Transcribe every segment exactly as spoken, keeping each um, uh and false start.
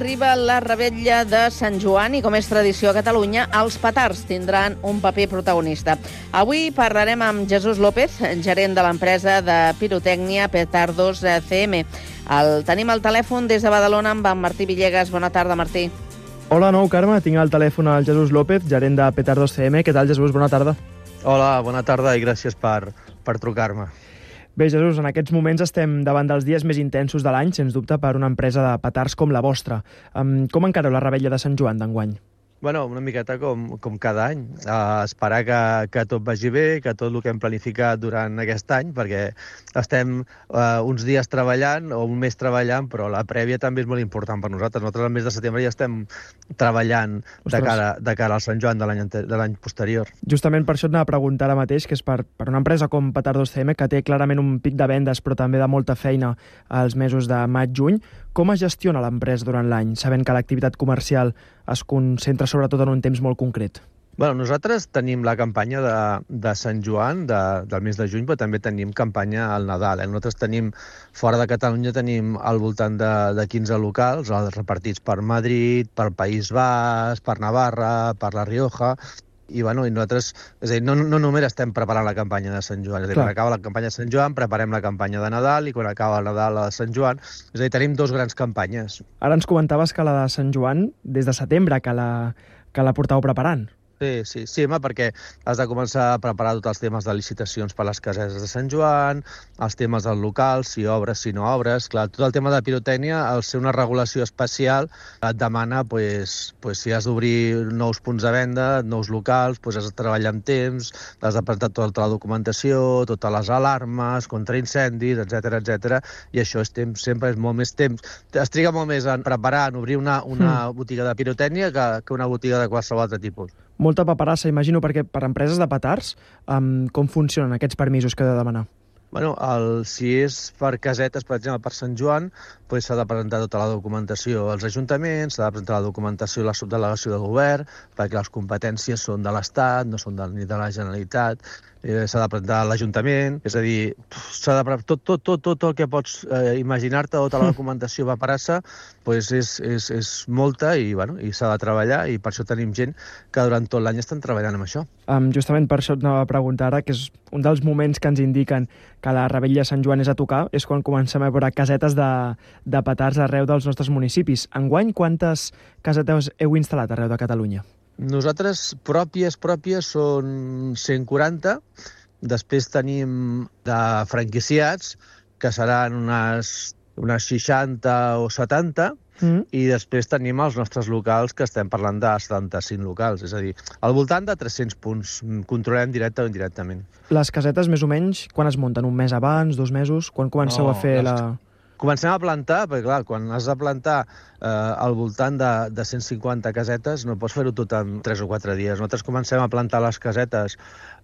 Arriba la revetlla de Sant Joan i, com és tradició a Catalunya, els petards tindran un paper protagonista. Avui parlarem amb Jesús López, gerent de l'empresa de pirotècnia Petardos C M. El tenim al telèfon des de Badalona amb en Martí Villegas. Bona tarda, Martí. Hola, nou, Carme. Tinc al telèfon el Jesús López, gerent de Petardos C M. Què tal, Jesús? Bona tarda. Hola, bona tarda i gràcies per, per trucar-me. Bé, Jesús, en aquests moments estem davant dels dies més intensos de l'any, sens dubte, per una empresa de petards com la vostra. Um, com encareu la revetlla de Sant Joan d'enguany? Bueno, una miqueta com, com cada any. Uh, esperar que, que tot vagi bé, que tot el que hem planificat durant aquest any, perquè estem uh, uns dies treballant o un mes treballant, però la prèvia també és molt important per nosaltres. Nosaltres al mes de setembre ja estem treballant de cara, de cara al Sant Joan de l'any de l'any posterior. Justament per això et anava a preguntar ara mateix, que és per, per una empresa com Petardos C M, que té clarament un pic de vendes, però també de molta feina als mesos de maig-juny, com es gestiona l'empresa durant l'any, sabent que l'activitat comercial es concentra sobretot en un temps molt concret? Bueno, nosaltres tenim la campanya de, de Sant Joan de, del mes de juny, però també tenim campanya al Nadal. Eh? Nosaltres tenim, fora de Catalunya, tenim al voltant de, de quinze locals, repartits per Madrid, per País Basc, per Navarra, per La Rioja. I, bueno, i nosaltres, és a dir, no, no només estem preparant la campanya de Sant Joan, és a dir, Clar. quan acaba la campanya de Sant Joan, preparem la campanya de Nadal, i quan acaba el Nadal la de Sant Joan, és a dir, tenim dos grans campanyes. Ara ens comentaves que la de Sant Joan, des de setembre, que la, que la portàveu preparant. Sí, sí, sí, home, perquè has de començar a preparar tots els temes de licitacions per les casetes de Sant Joan, els temes del local, si obres, si no obres. Clar, tot el tema de pirotècnia, al ser una regulació especial, et demana, pues, pues, si has d'obrir nous punts de venda, nous locals, pues, has de treballar amb temps, has de presentar tota la documentació, totes les alarmes, contra incendis, etcètera, etcètera, i això és temps, sempre és molt més temps. Es triga molt més en preparar, en obrir una, una mm. botiga de pirotècnia que, que una botiga de qualsevol altre tipus. Molta paperassa, imagino, perquè per empreses de petards, um, com funcionen aquests permisos que heu de demanar? Bueno, el, si és per casetes, per exemple, per Sant Joan, pues, s'ha de presentar tota la documentació als ajuntaments, s'ha de presentar la documentació a la subdelegació del govern, perquè les competències són de l'Estat, no són de, ni de la Generalitat, eh, s'ha de presentar a l'Ajuntament, és a dir, s'ha de tot, tot, tot, tot el que pots eh, imaginar-te, tota la documentació paperassa, pues és, és, és molta i, bueno, i s'ha de treballar, i per això tenim gent que durant tot l'any estan treballant amb això. Um, justament per això et anava a preguntar ara, que és un dels moments que ens indiquen que la revetlla de Sant Joan és a tocar, és quan comencem a veure casetes de, de petards arreu dels nostres municipis. Enguany, quantes casetes heu instal·lat arreu de Catalunya? Nosaltres, pròpies, pròpies, són cent quaranta. Després tenim de franquiciats, que seran unes, unes seixanta o setanta, mm. i després tenim els nostres locals, que estem parlant de setanta-cinc locals, és a dir, al voltant de tres-cents punts, controlem directe o indirectament. Les casetes, més o menys, quan es munten? Un mes abans, dos mesos? Quan comenceu no, a fer les... la... Comencem a plantar, perquè clar, quan has de plantar eh, al voltant de, de cent cinquanta casetes, no pots fer-ho tot en tres o quatre dies. Nosaltres comencem a plantar les casetes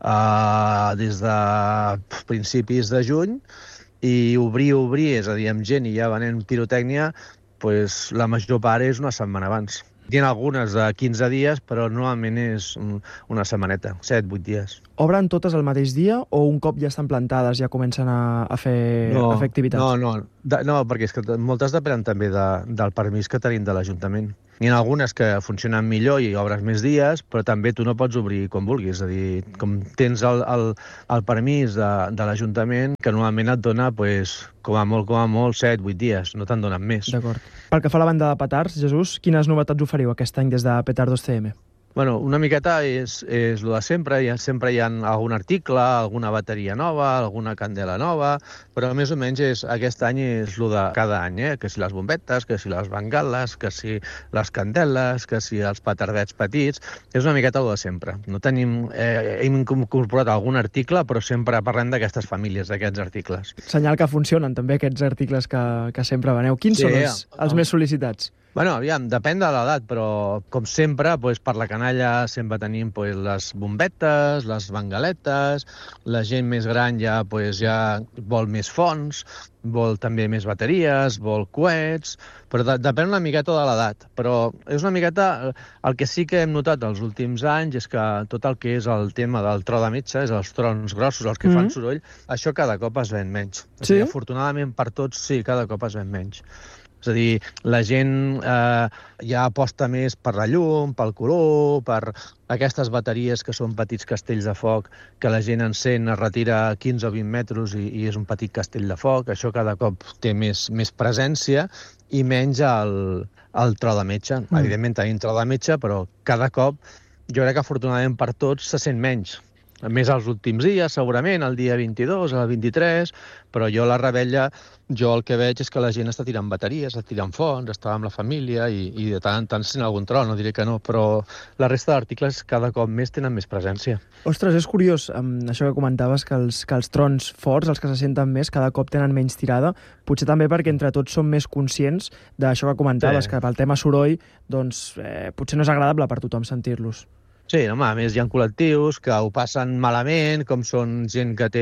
eh, des de principis de juny, i obrir, obrir, és a dir, amb gent i ja venent pirotècnia, pues, la major part és una setmana abans. Hi ha algunes de quinze dies, però normalment és una setmaneta, set, vuit dies. Obren totes el mateix dia o un cop ja estan plantades ja comencen a, a, fer, no, a fer activitat? No, no, de, no, perquè és que moltes depenen també de, del permís que tenim de l'Ajuntament. N'hi ha algunes que funcionen millor i obres més dies, però també tu no pots obrir com vulguis. És a dir, com tens el, el, el permís de, de l'Ajuntament, que normalment et dona, pues, com a molt, com a molt, set, vuit dies, no te'n donen més. D'acord. Pel que fa a la banda de petards, Jesús, quines novetats oferiu aquest any des de Petardos C M? Bueno, una miqueta és, és el de sempre, ja, sempre hi ha algun article, alguna bateria nova, alguna candela nova, però més o menys és, aquest any és el de cada any, eh? Que si les bombetes, que si les bengales, que si les candeles, que si els petardets petits, és una miqueta el de sempre. No tenim, eh, hem incorporat algun article, però sempre parlem d'aquestes famílies, d'aquests articles. Senyal que funcionen també aquests articles que, que sempre veneu. Quins sí, són els, els més sol·licitats? Bueno, aviam, depèn de l'edat, però com sempre, pues, per la canalla sempre tenim pues, les bombetes, les bengaletes, la gent més gran ja, pues, ja vol més fonts, vol també més bateries, vol coets, però de, depèn una miqueta de l'edat. Però és una miqueta... El que sí que hem notat els últims anys és que tot el que és el tema del tro de metge, és els trons grossos, els que mm-hmm. fan soroll, això cada cop es ven menys. Sí? O sigui, afortunadament per tots, sí, cada cop es ven menys. És És a dir, la gent eh, ja aposta més per la llum, pel color, per aquestes bateries que són petits castells de foc que la gent encén, es retira quinze o vint metres i, i és un petit castell de foc. Això cada cop té més, més presència i menys el, el tro de metge. Mm. Evidentment tenim tro de metge, però cada cop jo crec que afortunadament per tots se sent menys. A més, els últims dies, segurament, el dia vint-i-dos, el vint-i-tres, però jo a la Rebella, jo el que veig és que la gent està tirant bateries, està tirant fonts, està amb la família i, i de tant en tant sent algun tro, no diré que no, però la resta d'articles cada cop més tenen més presència. Ostres, és curiós, amb això que comentaves, que els, que els trons forts, els que se senten més, cada cop tenen menys tirada, potser també perquè entre tots som més conscients d'això que comentaves, sí. Que pel tema soroll, doncs, eh, potser no és agradable per tothom sentir-los. Sí, home, a més hi ha col·lectius que ho passen malament, com són gent que té